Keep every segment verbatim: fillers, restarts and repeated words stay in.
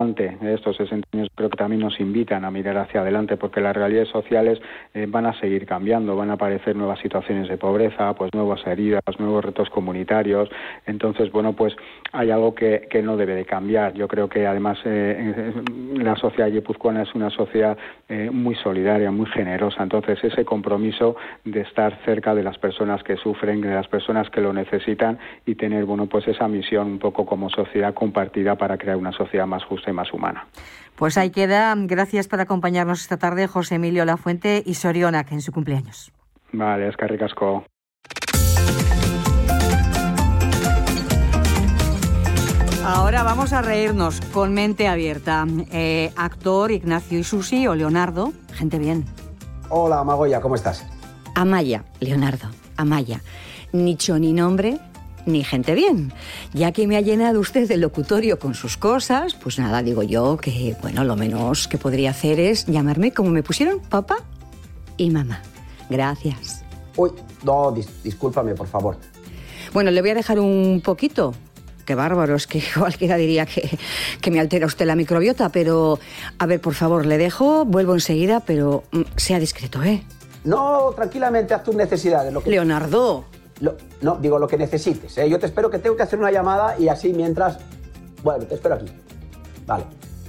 estos sesenta años creo que también nos invitan a mirar hacia adelante, porque las realidades sociales eh, van a seguir cambiando, van a aparecer nuevas situaciones de pobreza, pues nuevas heridas, nuevos retos comunitarios. Entonces, bueno, pues hay algo que, que no debe de cambiar. Yo creo que además eh, la sociedad guipuzcoana es una sociedad eh, muy solidaria, muy generosa. Entonces, ese compromiso de estar cerca de las personas que sufren, de las personas que lo necesitan, y tener, bueno, pues esa misión un poco como sociedad compartida para crear una sociedad más justa y más humana. Pues ahí queda. Gracias por acompañarnos esta tarde, José Emilio Lafuente y Sorionak, en su cumpleaños. Vale, eskerrik asko. Ahora vamos a reírnos con mente abierta. Eh, actor Ignacio Isusi o Leonardo, gente bien. Hola, Magoya, ¿cómo estás? Amaya, Leonardo, Amaya. Ni cho ni nombre, ni gente bien. Ya que me ha llenado usted el locutorio con sus cosas, pues nada, digo yo que, bueno, lo menos que podría hacer es llamarme como me pusieron, papá y mamá. Gracias. Uy, no, dis- discúlpame, por favor. Bueno, le voy a dejar un poquito. Qué bárbaro, es que cualquiera diría que, que me altera usted la microbiota, pero, a ver, por favor, le dejo, vuelvo enseguida, pero mm, sea discreto, ¿eh? No, tranquilamente, haz tus necesidades. Lo que... Leonardo. Lo... No, digo lo que necesites, ¿eh? Yo te espero, que tengo que hacer una llamada y así mientras... Bueno, te espero aquí. Vale.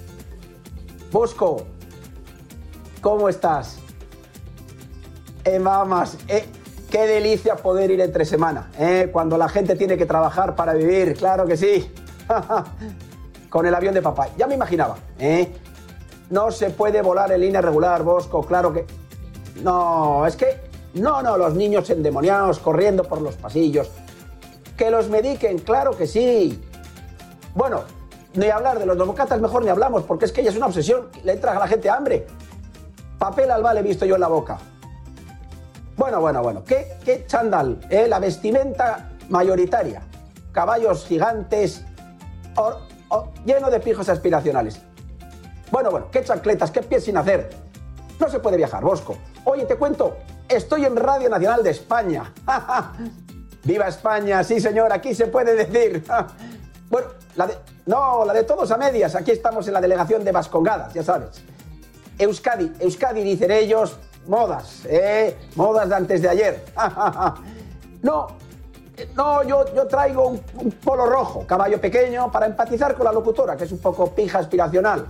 Bosco, ¿cómo estás? Eh, mamas, eh... Qué delicia poder ir entre semana, ¿eh? Cuando la gente tiene que trabajar para vivir, claro que sí. Con el avión de papá, ya me imaginaba, ¿eh? No se puede volar en línea regular, Bosco, claro que... No, es que... No, no, los niños endemoniados corriendo por los pasillos. Que los mediquen, claro que sí. Bueno, ni hablar de los bocatas, mejor ni hablamos, porque es que ella es una obsesión, le entra a la gente hambre. Papel albal he visto yo en la boca. Bueno, bueno, bueno, qué, qué chándal, ¿eh? La vestimenta mayoritaria. Caballos gigantes, or, or, lleno de pijos aspiracionales. Bueno, bueno, qué chancletas, qué pies sin hacer. No se puede viajar, Bosco. Oye, te cuento, estoy en Radio Nacional de España. ¡Viva España! Sí, señor, aquí se puede decir. Bueno, la de... No, la de todos a medias. Aquí estamos en la delegación de Vascongadas, ya sabes. Euskadi, Euskadi, dicen ellos... Modas, ¿eh? Modas de antes de ayer. No, no, yo, yo traigo un, un polo rojo, caballo pequeño, para empatizar con la locutora, que es un poco pija aspiracional.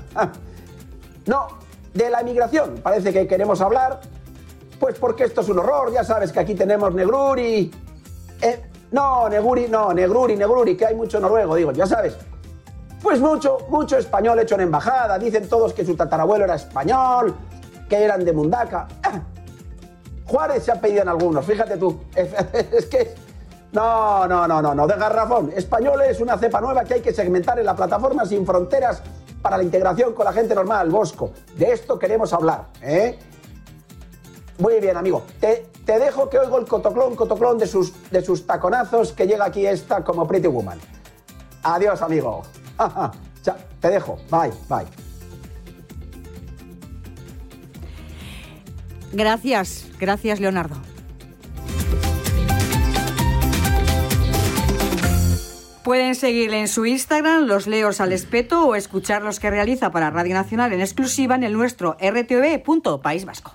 No, de la emigración, parece que queremos hablar, pues porque esto es un horror, ya sabes que aquí tenemos Negruri. Eh, no, Neguri, no, Negruri, Negruri, que hay mucho noruego, digo, ya sabes. Pues mucho, mucho español hecho en embajada, dicen todos que su tatarabuelo era español, que eran de Mundaca. Juárez se apellidan algunos, fíjate tú. Es que... No, no, no, no, no, de garrafón. Español es una cepa nueva que hay que segmentar en la plataforma Sin Fronteras para la integración con la gente normal, Bosco. De esto queremos hablar, ¿eh? Muy bien, amigo. Te, te dejo que oigo el cotoclón, cotoclón de sus, de sus taconazos, que llega aquí esta como Pretty Woman. Adiós, amigo. Chao, te dejo. Bye, bye. Gracias, gracias, Leonardo. Pueden seguirle en su Instagram, Los Leos al Espeto, o escuchar los que realiza para Radio Nacional en exclusiva en el nuestro r t v punto país vasco.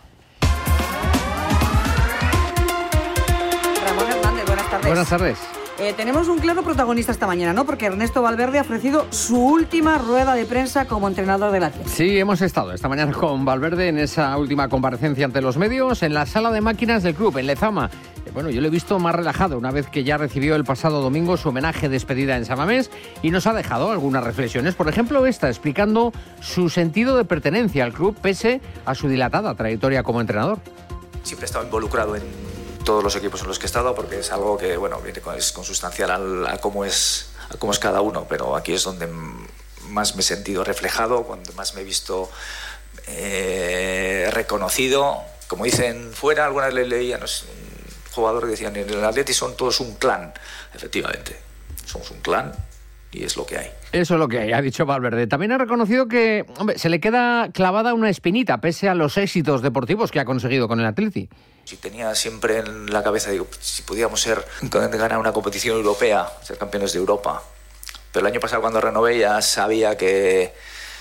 Ramón Hernández, buenas tardes. Buenas tardes. Eh, tenemos un claro protagonista esta mañana, ¿no? Porque Ernesto Valverde ha ofrecido su última rueda de prensa como entrenador del Atlético. Sí, hemos estado esta mañana con Valverde en esa última comparecencia ante los medios en la sala de máquinas del club, en Lezama. Eh, bueno, yo lo he visto más relajado una vez que ya recibió el pasado domingo su homenaje de despedida en San Mamés y nos ha dejado algunas reflexiones. Por ejemplo, esta, explicando su sentido de pertenencia al club pese a su dilatada trayectoria como entrenador. Siempre he estado involucrado en todos los equipos en los que he estado, porque es algo que, bueno, es consustancial al, a, cómo es, a cómo es cada uno, pero aquí es donde más me he sentido reflejado, cuando más me he visto eh, reconocido. Como dicen fuera, alguna vez le leía, no sé, un jugador que decían, en el Atleti son todos un clan. Efectivamente, somos un clan y es lo que hay. Eso es lo que hay, ha dicho Valverde. También ha reconocido que, hombre, se le queda clavada una espinita pese a los éxitos deportivos que ha conseguido con el Atleti. Si tenía siempre en la cabeza, digo, si pudiéramos ser, ganar una competición europea, ser campeones de Europa. Pero el año pasado, cuando renové, ya sabía que,